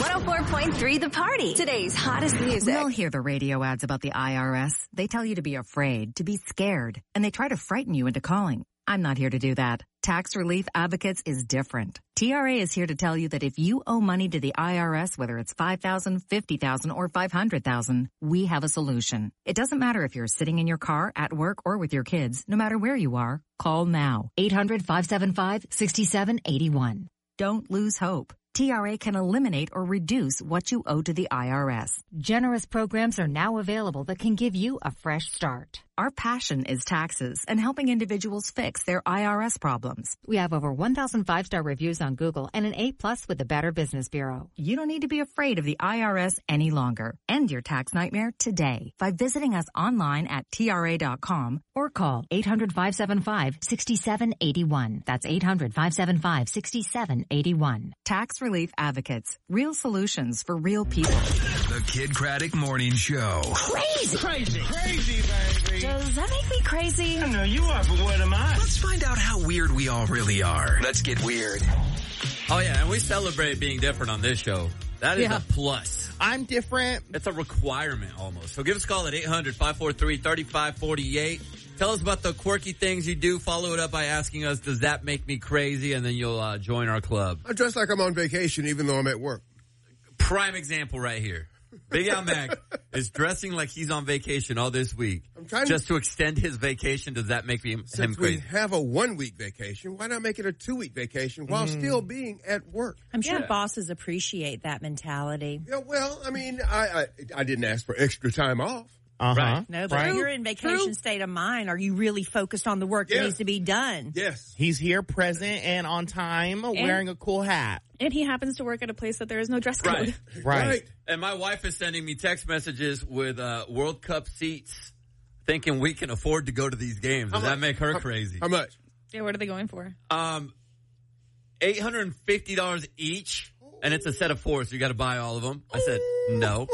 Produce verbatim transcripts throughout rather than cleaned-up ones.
one oh four point three The Party. Today's hottest music. We all hear the radio ads about the I R S. They tell you to be afraid, to be scared, and they try to frighten you into calling. I'm not here to do that. Tax Relief Advocates is different. T R A is here to tell you that if you owe money to the I R S, whether it's five thousand dollars, fifty thousand dollars, or five hundred thousand dollars, we have a solution. It doesn't matter if you're sitting in your car, at work, or with your kids. No matter where you are, call now. eight hundred, five seven five, six seven eight one. Don't lose hope. T R A can eliminate or reduce what you owe to the I R S. Generous programs are now available that can give you a fresh start. Our passion is taxes and helping individuals fix their I R S problems. We have over one thousand five-star reviews on Google and an A plus with the Better Business Bureau. You don't need to be afraid of the I R S any longer. End your tax nightmare today by visiting us online at T R A dot com or call eight hundred, five seven five, six seven eight one. That's eight hundred, five seven five, six seven eight one. Tax Relief Advocates. Real solutions for real people. The Kid Craddock Morning Show. Crazy. Crazy. Crazy, baby. Does that make me crazy? I know you are, but what am I? Let's find out how weird we all really are. Let's get weird. Oh, yeah, and we celebrate being different on this show. That is Yeah. a plus. I'm different. It's a requirement almost. So give us a call at eight hundred, five four three, three five four eight. Tell us about the quirky things you do. Follow it up by asking us, does that make me crazy? And then you'll uh, join our club. I dress like I'm on vacation even though I'm at work. Prime example right here. Big Al Mac is dressing like he's on vacation all this week. I'm trying Just to, to extend his vacation. Does that make me, him since crazy? we have a one-week vacation, why not make it a two-week vacation while Mm. still being at work? I'm sure Yeah. bosses appreciate that mentality. Yeah, well, I mean, I, I I didn't ask for extra time off. Uh-huh. Right. No, but Right. if you're in vacation True. state of mind, are you really focused on the work Yeah. that needs to be done? Yes. He's here, present, and on time, wearing a cool hat. And he happens to work at a place that there is no dress code. Right. Right. And my wife is sending me text messages with uh, World Cup seats, thinking we can afford to go to these games. Does How that much? make her How- crazy? How much? Yeah, what are they going for? Um, eight hundred fifty dollars each, and it's a set of four, so you got to buy all of them. I said, no.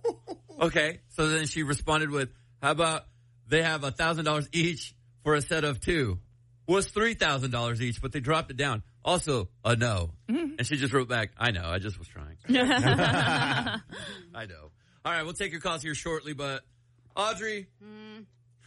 Okay. So then she responded with, how about they have one thousand dollars each for a set of two? Was three thousand dollars each, but they dropped it down. Also, a no. Mm-hmm. And she just wrote back, I know, I just was trying. I know. All right, we'll take your calls here shortly, but Audrey, Mm.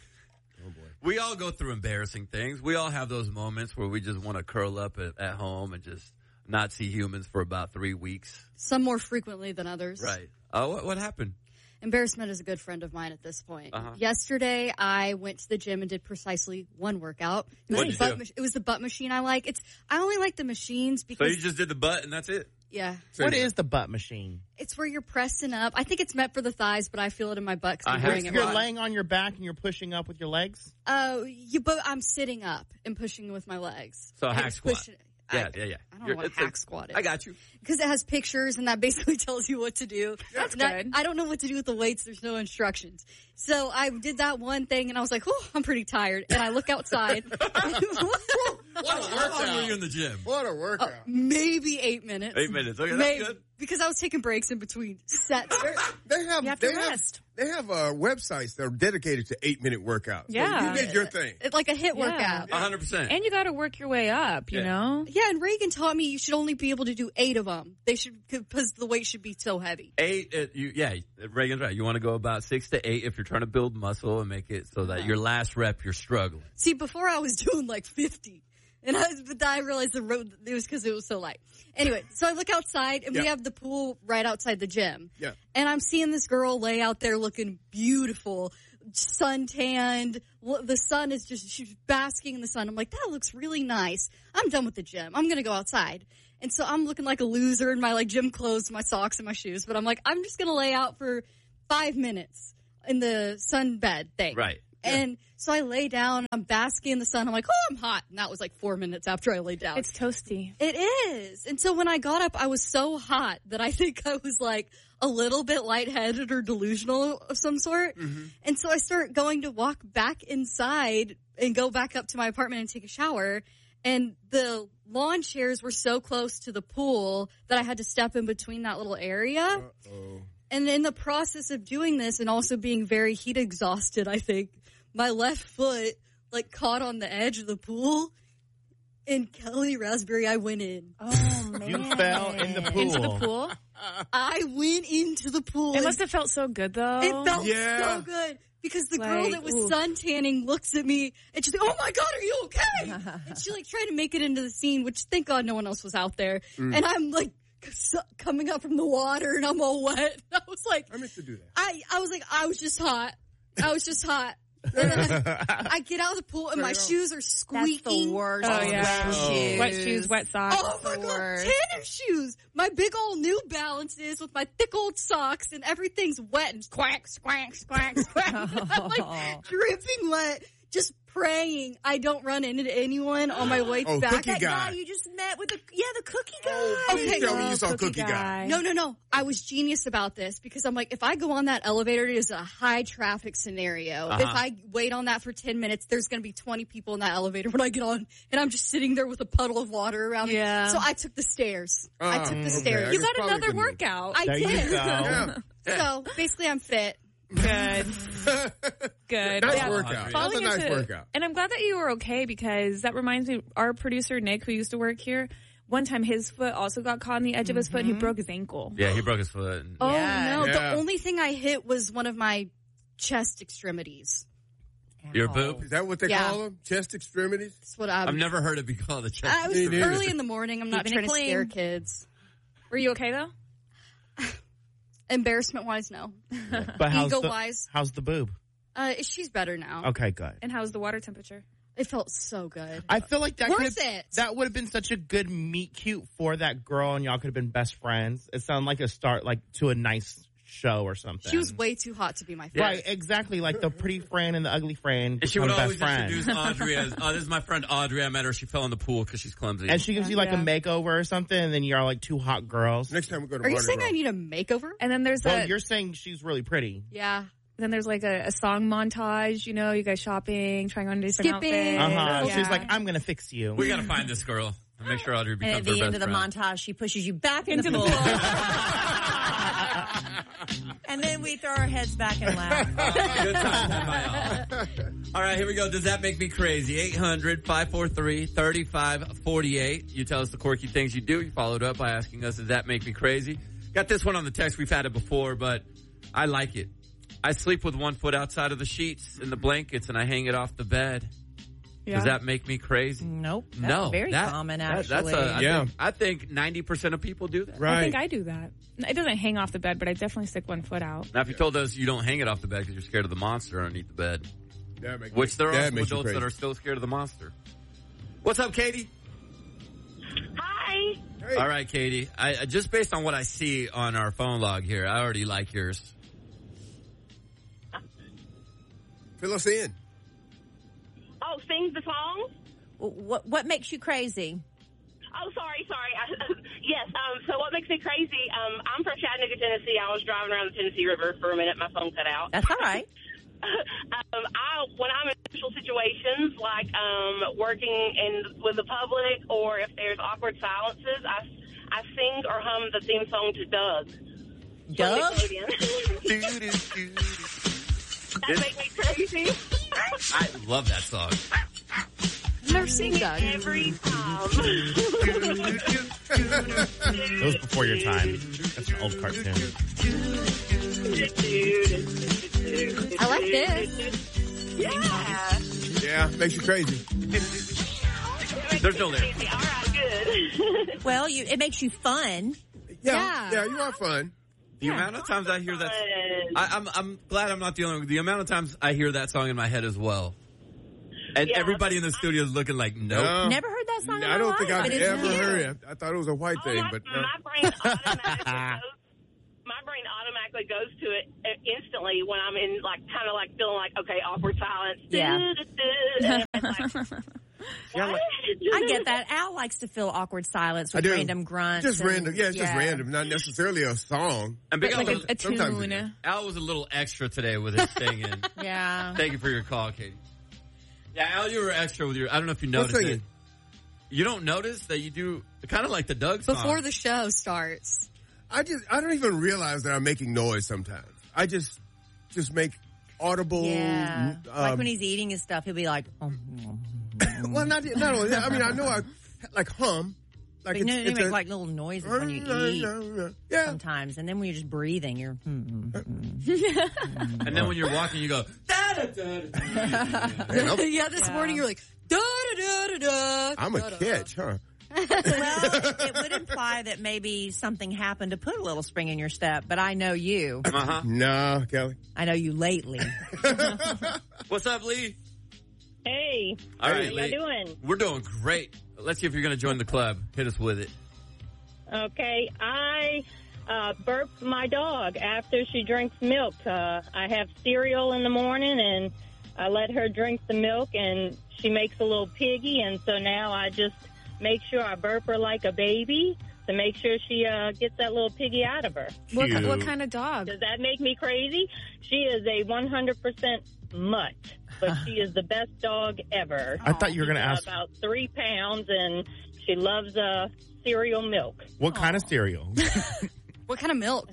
Oh, boy. we all go through embarrassing things. We all have those moments where we just want to curl up at, at home and just not see humans for about three weeks. Some more frequently than others. Right. Uh, what, what happened? Embarrassment is a good friend of mine at this point. Uh-huh. Yesterday, I went to the gym and did precisely one workout. It was, What'd the you butt do? mach- it was the butt machine I like. It's I only like the machines So because you just did the butt and that's it? yeah, What is the butt machine? it's where you're pressing up. I think it's meant for the thighs, but I feel it in my butt I because I'm have wearing it. You're squat. laying on your back and you're pushing up with your legs? Oh, you. But I'm sitting up and pushing with my legs. So a And hack it's squat. pushing- Yeah, I, yeah, yeah. I don't You're- know what it's a hack a- squat is. I got you. Because it has pictures and that basically tells you what to do. That's And I- good. I, don't know what to do with the weights. There's no instructions. So I did that one thing and I was like, oh, I'm pretty tired. And I look outside. What a How long were you workout. in the gym? What a workout. Uh, maybe eight minutes. Eight minutes. Okay, that's Maybe. good. Because I was taking breaks in between sets. They have, You have to they have, rest. they have uh, websites that are dedicated to eight-minute workouts. So Yeah. you did your thing. It's like a hit Yeah. workout. A hundred percent. And you got to work your way up, you Yeah. know? Yeah, and Reagan taught me you should only be able to do eight of them. They should, because the weight should be so heavy. Eight, uh, you, yeah, Reagan's right. You want to go about six to eight if you're trying to build muscle and make it so that your last rep you're struggling. See, before I was doing like fifty. And I, but then I realized the road, it was because it was so light. Anyway, so I look outside and we Yeah. have the pool right outside the gym. Yeah. And I'm seeing this girl lay out there looking beautiful, suntanned. Well, the sun is just, she's basking in the sun. I'm like, that looks really nice. I'm done with the gym. I'm going to go outside. And so I'm looking like a loser in my like gym clothes, my socks and my shoes. But I'm like, I'm just going to lay out for five minutes in the sunbed thing. Right. And so I lay down, I'm basking in the sun. I'm like, oh, I'm hot. And that was like four minutes after I laid down. It's toasty. It is. And so when I got up, I was so hot that I think I was like a little bit lightheaded or delusional of some sort. Mm-hmm. And so I start going to walk back inside and go back up to my apartment and take a shower. And the lawn chairs were so close to the pool that I had to step in between that little area. Uh-oh. And in the process of doing this and also being very heat exhausted, I think, my left foot, like, caught on the edge of the pool. And Kelly Raspberry, I went in. Oh, man. You fell in the pool. Into the pool? I went into the pool. It and must have felt so good, though. It felt Yeah. so good. Because the girl Like, that was oof. sun tanning looks at me and she's like, oh my God, are you okay? And she like tried to make it into the scene, which thank God no one else was out there. Mm. And I'm like c- coming up from the water and I'm all wet. I was like, I meant to do that. I, I was like, I was just hot. I was just hot. And then I, I get out of the pool and my shoes are That's squeaking. the worst. Oh, yeah. Wet shoes. Wet shoes, wet socks. Oh my the God, worst. tennis shoes. My big old New Balances with my thick old socks and everything's wet and squack, squack, squack, squack. I'm like dripping wet, just praying I don't run into anyone on my way Oh, back. cookie That guy. guy you just met with the yeah the cookie guy. Oh, Okay. please tell me you saw Cookie Cookie Guy. guy. No, no, no. I was genius about this because I'm like, if I go on that elevator, it is a high traffic scenario. Uh-huh. If I wait on that for ten minutes, there's going to be twenty people in that elevator when I get on, and I'm just sitting there with a puddle of water around me. Yeah. So I took the stairs. I Oh, took the okay. stairs. I You guess got probably another good move. workout. I There you did. go. Yeah. So basically, I'm fit. Good. Good. Nice Yeah. workout. That's a Falling nice into- workout. And I'm glad that you were okay because that reminds me, our producer Nick, who used to work here, one time his foot also got caught on the edge of his foot and he broke his ankle. Yeah, he broke his foot. Oh Yeah. no! Yeah. The only thing I hit was one of my chest extremities. Your boob? Is that what they Yeah. call them? Chest extremities? That's what I'm. I've never heard it be called a chest. I was Me neither. early in the morning. I'm not Keeping trying it to clean. scare kids. Were you okay though? Embarrassment wise, no. But how's Ego the, wise, how's the boob? uh, she's better now. Okay, good. And how's the water temperature? It felt so good. I feel like that Worth could have, it. that would have been such a good meet cute for that girl, and y'all could have been best friends. It sounded like a start, like to a nice show or something. She was way too hot to be my friend. Yeah. Right, exactly. Like the pretty friend and the ugly friend. And she would become always best friends. introduce Audrey as, oh, this is my friend Audrey. I met her. She fell in the pool because she's clumsy. And she gives you like Yeah. a makeover or something, and then you're like two hot girls. Next time we go to Are you Mardi saying Gras. I need a makeover? And then there's Well, a, you're saying she's really pretty. Yeah. then there's like a, a song montage, you know, you guys shopping, trying on different Skipping. outfits. Uh huh. Yeah. She's like, I'm gonna fix you. we got to find this girl and make sure Audrey And becomes at her the end best of the friend. montage, she pushes you back into, Into the the pool. pool. And then we throw our heads back and laugh. Good time by all. All right, here we go. Does that make me crazy? eight hundred, five four three, three five four eight. You tell us the quirky things you do. You followed up by asking us, does that make me crazy? Got this one on the text. We've had it before, but I like it. I sleep with one foot outside of the sheets in the blankets, and I hang it off the bed. Yeah. Does that make me crazy? Nope. That's No. very that- common, that- actually. that's a, I Yeah. Think, I think ninety percent of people do that. Right. I think I do that. It doesn't hang off the bed, but I definitely stick one foot out. Now, if you told us you don't hang it off the bed because you're scared of the monster underneath the bed, That makes which there are that some makes you adults that crazy. are still scared of the monster. What's up, Katie? Hi. Hey. All right, Katie. I, I- just based on what I see on our phone log here, I already like yours. Fill us in. Oh, sing the song? What what makes you crazy? Oh, sorry, sorry. I, yes, um, so what makes me crazy, um, I'm from Chattanooga, Tennessee. I was driving around the Tennessee River for a minute. My phone cut out. That's all right. um, I, when I'm in social situations, like um, working in with the public or if there's awkward silences, I, I sing or hum the theme song to Doug. Doug? That make me crazy. I love that song. I've never seen Doug. Every time. It was before your time. That's an old cartoon. I like this. Yeah. Yeah, makes you crazy. There's no lyrics. All right, good. Well, you it makes you fun. Yeah, Yeah. yeah, you are fun. The amount of times I hear that, I, I'm I'm glad I'm not the only one. The amount of times I hear that song in my head as well, and Yeah. everybody in the studio is looking like, nope. No. Never heard that song in I my don't think life, I've but it's ever new. heard it. I thought it was a white Oh, thing, my, but no. my brain automatically goes. My brain automatically goes to it instantly when I'm in, like, kind of like feeling like, okay, awkward silence. Yeah. And it's like, what? I get that. Al likes to fill awkward silence I with do. random grunts. Just and- random. Yeah, it's just random. Not necessarily a song. And Big Like Al, a, was, a sometimes it tune. is. Al was a little extra today with his singing. Yeah. Thank you for your call, Katie. Yeah, Al, you were extra with your. I don't know if you What's noticed it. singing? You don't notice that you do kind of like the Doug song. Before the show starts. I just, I don't even realize that I'm making noise sometimes. I just, just make audible. Yeah. Um, like when he's eating his stuff, he'll be like, oh, well, not, not only that. I mean, I know I, like hum, Like But you know, it's, you it's make a, like little noises when you eat yeah. sometimes, and then when you're just breathing, you're. Hmm, hmm, hmm. And then when you're walking, you go, da da da da. yeah, this Yeah. morning you're like, da da da da da. I'm a catch, huh? Well, it, it would imply that maybe something happened to put a little spring in your step, but I know you. Uh-huh. No, Kelly. I know you lately. What's up, Lee? Hey, All right, how Lee. you doing? We're doing great. Let's see if you're going to join the club. Hit us with it. Okay, I uh, burped my dog after she drinks milk. Uh, I have cereal in the morning, and I let her drink the milk, and she makes a little piggy, and so now I just make sure I burp her like a baby to make sure she uh, gets that little piggy out of her. What, Cute. what kind of dog? Does that make me crazy? She is a one hundred percent mutt, but she is the best dog ever. I thought you were going to She's ask about three pounds, and she loves uh, cereal milk. what kind of cereal. What kind of milk?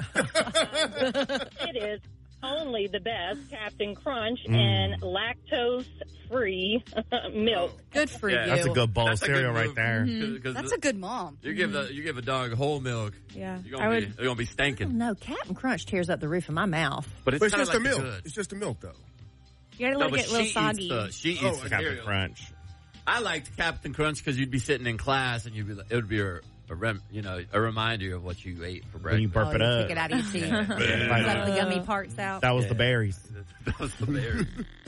It is only the best Captain Crunch Mm. and lactose-free milk. Good for Yeah. you. That's a good bowl of That's a good cereal right move. there. Cause, 'cause That's the- a good mom. You give the you give a dog whole milk. Yeah. You're I gonna be would. they're gonna be stinking. No, Captain Crunch tears up the roof of my mouth. But it's, But it's kinda just like a milk. the goods. It's just a milk, though. You gotta No, let but it get a little she soggy. eats the she eats Oh, the Captain cereal. Crunch. I liked Captain Crunch because you'd be sitting in class and you'd be like, it would be a, a rem, you know a reminder of what you ate for When you breakfast. burp Oh, it you up. take it out of your teeth. Right. Suck the gummy parts out. That was Yeah. the berries. That was the berry.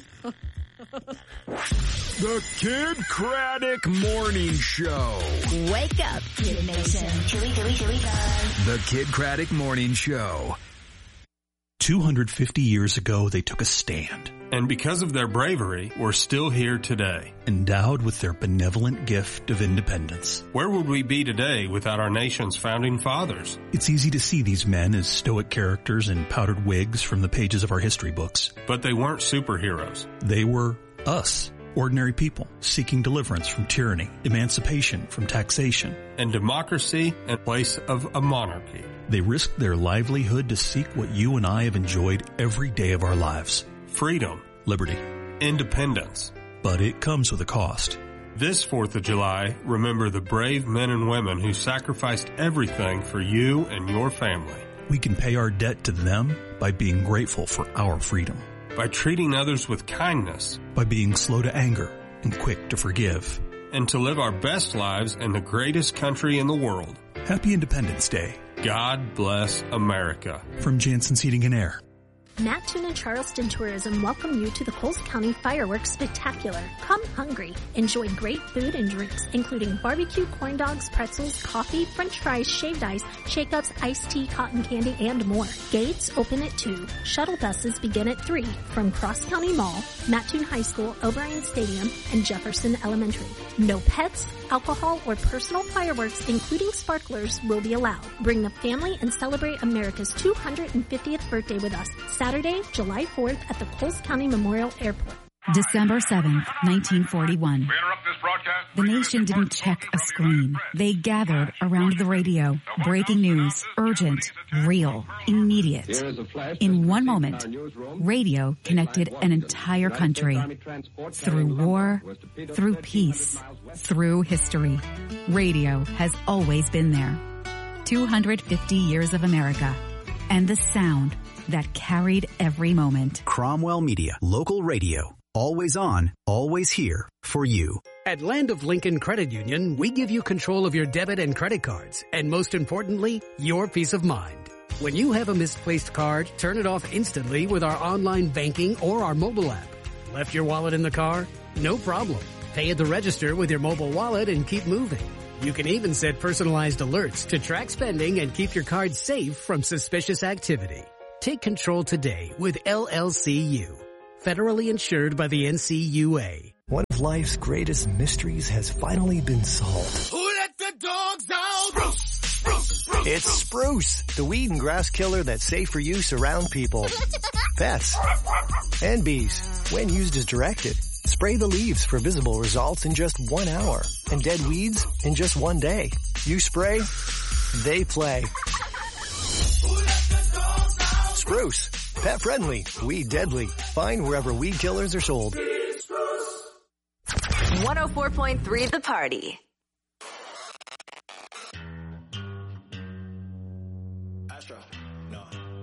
The Kid Craddock Morning Show. Wake up, Kid Nation. Here we, here we, here we go. The Kid Craddock Morning Show. two hundred fifty years ago, they took a stand. And because of their bravery, we're still here today. Endowed with their benevolent gift of independence. Where would we be today without our nation's founding fathers? It's easy to see these men as stoic characters in powdered wigs from the pages of our history books. But they weren't superheroes. They were us, ordinary people, seeking deliverance from tyranny, emancipation from taxation, and democracy in place of a monarchy. They risked their livelihood to seek what you and I have enjoyed every day of our lives. Freedom. Liberty. Independence. But it comes with a cost. This fourth of July, remember the brave men and women who sacrificed everything for you and your family. We can pay our debt to them by being grateful for our freedom. By treating others with kindness. By being slow to anger and quick to forgive. And to live our best lives in the greatest country in the world. Happy Independence Day. God bless America. From Jansen Seating and Air. Matt Toon and Charleston Tourism welcome you to the Coles County Fireworks Spectacular. Come hungry. Enjoy great food and drinks, including barbecue, corn dogs, pretzels, coffee, french fries, shaved ice, shake-ups, iced tea, cotton candy, and more. Gates open at two. Shuttle buses begin at three from Cross County Mall, Mattoon High School, O'Brien Stadium, and Jefferson Elementary. No pets, alcohol, or personal fireworks, including sparklers, will be allowed. Bring the family and celebrate America's two hundred fiftieth birthday with us. Saturday, July fourth at the Coles County Memorial Airport. December seventh, nineteen forty-one. The nation didn't check a screen. They gathered around the radio. Breaking news, urgent, real, immediate. In one moment, radio connected an entire country. Through war, through peace, through history. Radio has always been there. two hundred fifty years of America. And the sound that carried every moment. Cromwell Media, local radio. Always on, always here for you. At Land of Lincoln Credit Union, we give you control of your debit and credit cards, and most importantly, your peace of mind. When you have a misplaced card, turn it off instantly with our online banking or our mobile app. Left your wallet in the car? No problem. Pay at the register with your mobile wallet and keep moving. You can even set personalized alerts to track spending and keep your card safe from suspicious activity. Take control today with L L C U. Federally insured by the N C U A. One of life's greatest mysteries has finally been solved. Who let the dogs out? Spruce, spruce, spruce. It's Spruce, the weed and grass killer that's safe for use around people, pets, and bees. When used as directed, spray the leaves for visible results in just one hour, and dead weeds in just one day. You spray, they play. Spruce, pet friendly, weed deadly. Find wherever weed killers are sold. one oh four point three The Party. Astro. No.